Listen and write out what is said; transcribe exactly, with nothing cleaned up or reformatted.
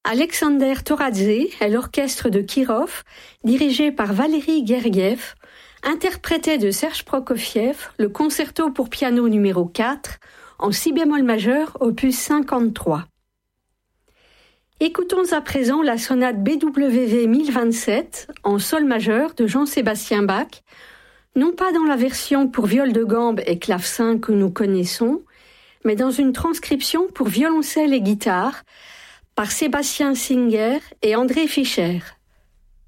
Alexander Toradze et l'orchestre de Kirov, dirigé par Valéry Gergiev, interprétaient de Serge Prokofiev le concerto pour piano numéro quatre en si bémol majeur, opus cinquante-trois. Écoutons à présent la sonate B W V mille vingt-sept en sol majeur de Jean-Sébastien Bach, non pas dans la version pour viol de gambe et clavecin que nous connaissons, mais dans une transcription pour violoncelle et guitare par Sébastien Singer et André Fischer.